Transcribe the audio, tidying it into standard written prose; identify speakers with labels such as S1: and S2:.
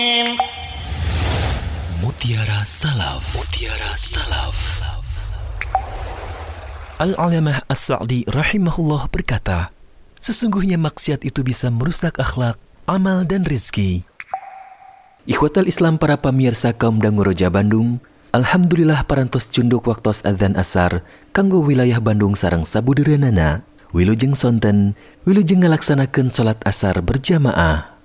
S1: Mutiara Salaf. Al-Alamah As-Sa'di rahimahullah berkata, sesungguhnya maksiat itu bisa merusak akhlak, amal, dan rizki. Ikhwatal Islam para pemirsa kaum dangu Roja Bandung, alhamdulillah parantos cunduk waktos adzan asar kanggo wilayah Bandung sareng sabudeureuneuna. Wilujeng sonten, wilujeng ngalaksanakeun salat asar berjamaah.